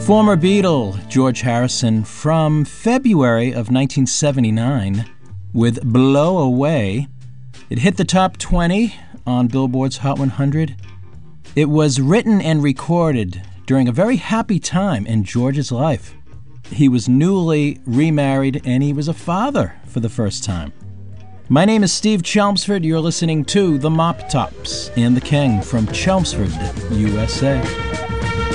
Former Beatle George Harrison from February of 1979 with Blow Away. It hit the top 20 on Billboard's Hot 100. It was written and recorded during a very happy time in George's life. He was newly remarried and he was a father for the first time. My name is Steve Chelmsford. You're listening to The Mop Tops and the King from Chelmsford, USA.